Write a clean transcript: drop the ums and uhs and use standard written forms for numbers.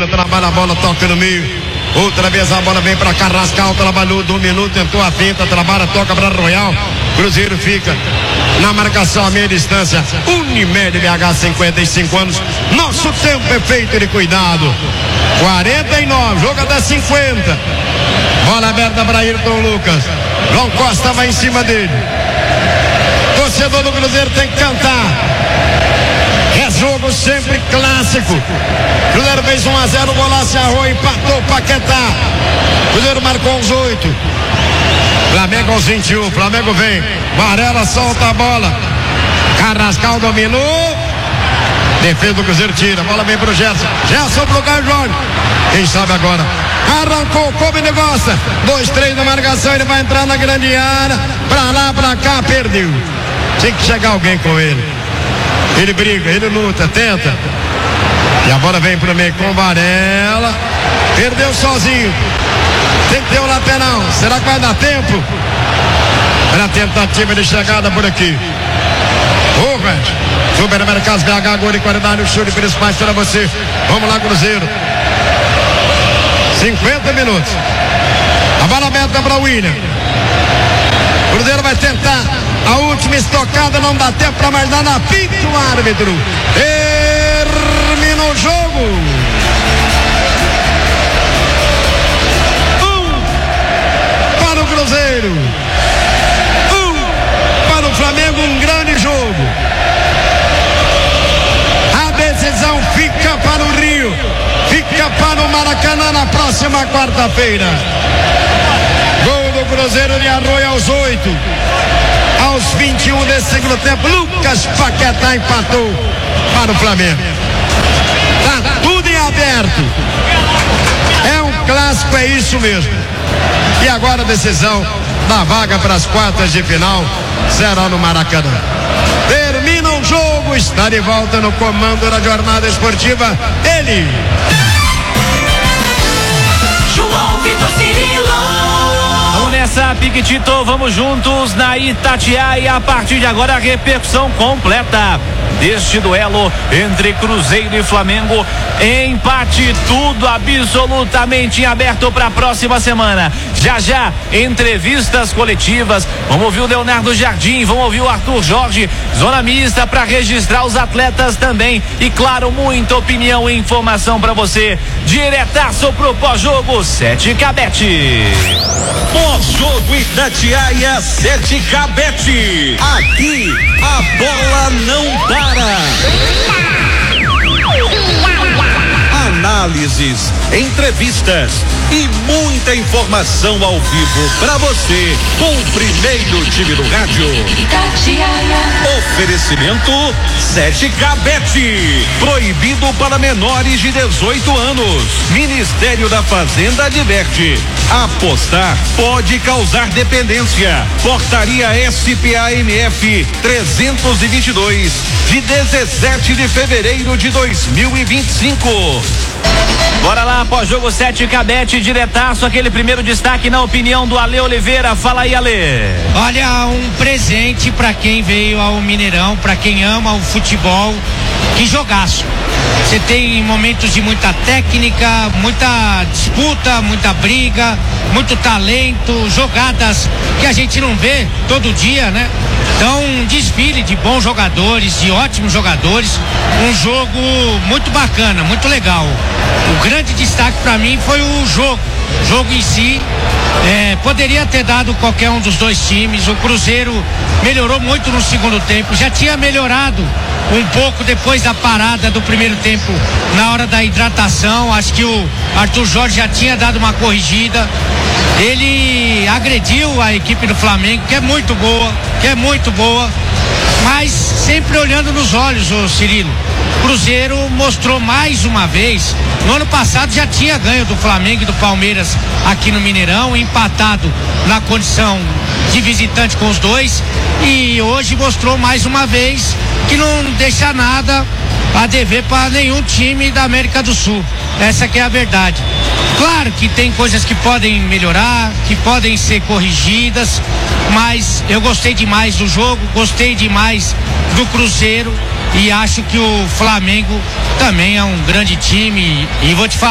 Vina, trabalha a bola, toca no meio. Outra vez a bola vem para Carrascal, trabalhou, dominou, tentou a finta, trabalha, toca para Royal. Cruzeiro fica na marcação a meia distância. Unimed BH, 55 anos. Nosso tempo é feito de cuidado. 49, jogo até 50. Bola aberta para Ayrton Lucas. João Costa vai em cima dele. Torcedor do Cruzeiro tem que cantar. É jogo sempre clássico. Cruzeiro fez 1-0, golaço Arroio, empatou o Paquetá. Cruzeiro marcou uns 8. Flamengo aos 21, Flamengo vem. Varela solta a bola. Carrascal dominou. Defesa do Cruzeiro tira, a bola vem pro Gerson. Gerson pro Caio Jorge. Quem sabe agora? Arrancou, como ele gosta. 2-3 na marcação, ele vai entrar na grande área. Pra lá, pra cá, perdeu. Tem que chegar alguém com ele. Ele briga, ele luta, tenta. E a bola vem pro meio com Varela. Perdeu sozinho. Tem que ter o lateral. Será que vai dar tempo? Para a tentativa de chegada por aqui. Rubens. Supermercados BH, agora de qualidade, o show de principais para você. Vamos lá, Cruzeiro. 50 minutos. A bola aberta para o William. Cruzeiro vai tentar a última estocada, não dá tempo para mais nada. Apita o árbitro. Termina o jogo. 1 para o Cruzeiro. 1 para o Flamengo, um grande jogo. A decisão fica para o Rio. Fica para o Maracanã na próxima quarta-feira. Gol do Cruzeiro de Arroio aos 8. Aos 21 desse segundo tempo, Lucas Paquetá empatou para o Flamengo. Tá tudo em aberto. É um clássico, é isso mesmo. E agora a decisão da vaga para as quartas de final será no Maracanã. Termina o jogo, está de volta no comando da jornada esportiva. Ele, João Vitor Cirilo. Vamos nessa, Piquitito, vamos juntos na Itatiaia. A partir de agora a repercussão completa deste duelo entre Cruzeiro e Flamengo. Empate, tudo absolutamente em aberto para a próxima semana. Já já, entrevistas coletivas. Vamos ouvir o Leonardo Jardim, vamos ouvir o Arthur Jorge, zona mista para registrar os atletas também. E claro, muita opinião e informação para você. Diretaço pro pós-jogo, 7K-Bet. Pós-jogo Itatiaia, 7K-Bet. Aqui a bola não para. Análises, entrevistas e muita informação ao vivo para você com o primeiro time do rádio. Oferecimento 7K-Bet. Proibido para menores de 18 anos. Ministério da Fazenda adverte: apostar pode causar dependência. Portaria SPAMF 322 de 17 de fevereiro de 2025. Bora lá, pós-jogo 7K-Bet, diretaço, aquele primeiro destaque na opinião do Ale Oliveira. Fala aí, Ale. Olha, um presente para quem veio ao Mineirão, para quem ama o futebol. Que jogaço. Você tem momentos de muita técnica, muita disputa, muita briga, muito talento, jogadas que a gente não vê todo dia, né? Então, um desfile de bons jogadores, de ótimos jogadores, um jogo muito bacana, muito legal. O grande destaque para mim foi o jogo em si. Poderia ter dado qualquer um dos dois times. O Cruzeiro melhorou muito no segundo tempo, já tinha melhorado um pouco depois da parada do primeiro tempo, na hora da hidratação. Acho que o Arthur Jorge já tinha dado uma corrigida. Ele agrediu a equipe do Flamengo, que é muito boa, mas sempre olhando nos olhos, o Cirilo. O Cruzeiro mostrou mais uma vez. No ano passado já tinha ganho do Flamengo e do Palmeiras aqui no Mineirão, empatado na condição de visitante com os dois, e hoje mostrou mais uma vez que não deixa nada a dever para nenhum time da América do Sul. Essa que é a verdade. Claro que tem coisas que podem melhorar, que podem ser corrigidas, mas eu gostei demais do jogo, gostei demais do Cruzeiro, e acho que o Flamengo também é um grande time, e vou te falar